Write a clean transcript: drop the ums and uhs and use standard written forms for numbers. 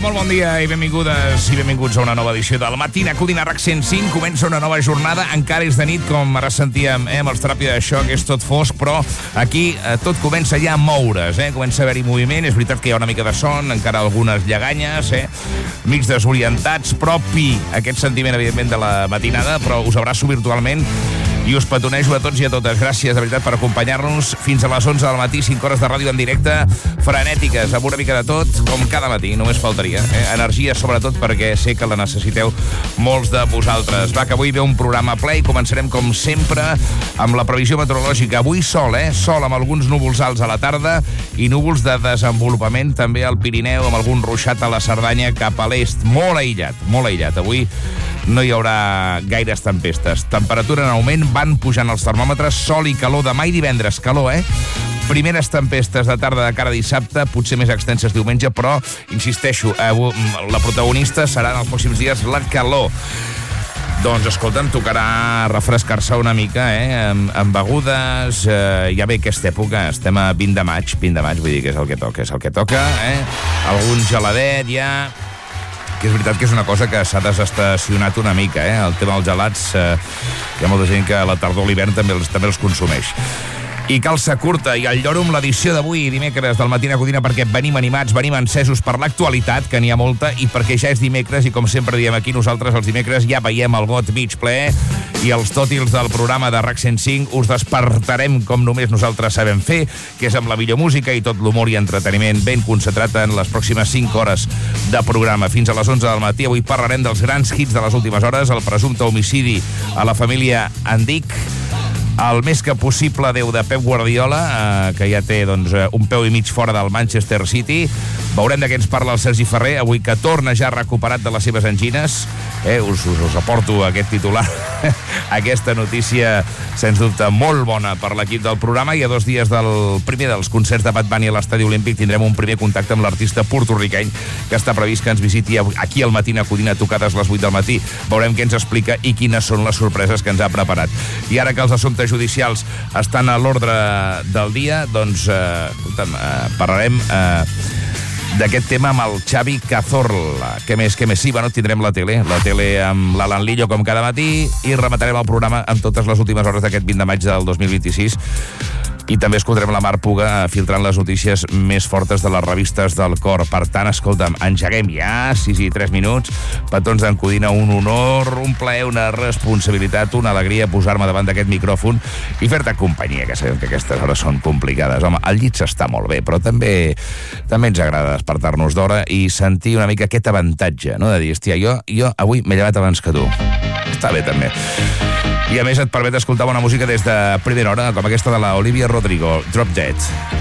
molt bon dia i benvingudes i benvinguts a una nova edició del Matina Codina RAC 105. Comença una nova jornada, encara és de nit, com ara sentíem amb els Teràpia de Xoc, és tot fosc, però aquí tot comença ja a moure's, comença a haver-hi moviment. És veritat que hi ha una mica de son, encara algunes lleganyes, mig desorientats, propi aquest sentiment, evidentment, de la matinada, però us abraço virtualment i us petonejo a tots i a totes. Gràcies, de veritat, per acompanyar-nos fins a les 11 del matí, 5 hores de ràdio en directe, frenètiques, amb una mica de tot, com cada matí, només faltaria. Energia, sobretot, perquè sé que la necessiteu molts de vosaltres. Va, que avui ve un programa ple i començarem, com sempre, amb la previsió meteorològica. Avui sol, sol amb alguns núvols alts a la tarda i núvols de desenvolupament també al Pirineu, amb algun ruixat a la Cerdanya cap a l'est. Molt aïllat, molt aïllat. Avui no hi haurà gaires tempestes. Temperatura en augment, van pujant els termòmetres, sol i calor demà i divendres. Calor, Primeres tempestes de tarda de cara a dissabte, potser més extenses diumenge, però, insisteixo, la protagonista serà en els pròxims dies la calor. Doncs, escolta'm, tocarà refrescar-se una mica, amb begudes. Ja ve aquesta època, estem a 20 de maig, vull dir que és el que toca, Algun geladet ja... que és veritat que és una cosa que s'ha desestacionat una mica, El tema dels gelats, hi ha molta gent que a la tardor o l'hivern també els consumeix. I calça curta i el lloro amb l'edició d'avui, dimecres, del Matina Codina, perquè venim animats, venim encesos per l'actualitat, que n'hi ha molta, i perquè ja és dimecres, i com sempre diem aquí, nosaltres els dimecres ja veiem el got mig ple, i els tòtils del programa de RAC 105 us despertarem com només nosaltres sabem fer, que és amb la millor música i tot l'humor i entreteniment ben concentrat en les pròximes 5 hores de programa. Fins a les 11 del matí, avui parlarem dels grans hits de les últimes hores, el presumpte homicidi a la família Andic, el més que possible adeu de Pep Guardiola, que ja té un peu i mig fora del Manchester City. Veurem de què ens parla el Sergi Ferrer, avui que torna ja recuperat de les seves angines. Us aporto aquest titular, aquesta notícia, sens dubte, molt bona per l'equip del programa. I a 2 dies del primer dels concerts de Bad Bunny a l'Estadi Olímpic tindrem un primer contacte amb l'artista porto-riqueny, que està previst que ens visiti aquí al Matina Codina, tocades les 8 del matí. Veurem què ens explica i quines són les sorpreses que ens ha preparat. I ara que els assumptes judicials estan a l'ordre del dia, doncs parlarem d'aquest tema amb el Xavi Cazorla. Què més? Sí, tindrem la tele amb l'Alan Lillo com cada matí, i rematarem el programa amb totes les últimes hores d'aquest 20 de maig del 2026. I també escoltarem la Mar Puga filtrant les notícies més fortes de les revistes del cor. Per tant, escolta'm, engeguem ja, 6 i 3 minuts, petons d'en Codina, un honor, un plaer, una responsabilitat, una alegria posar-me davant d'aquest micròfon i fer-te companyia, que sabem que aquestes hores són complicades. Home, el llit s'està molt bé, però també ens agrada despertar-nos d'hora i sentir una mica aquest avantatge, no? De dir, hòstia, jo avui m'he llevat abans que tu. Està bé, també. I a més et permet escoltar bona música des de primera hora, com aquesta de la Olivia Rodrigo, Drop Dead.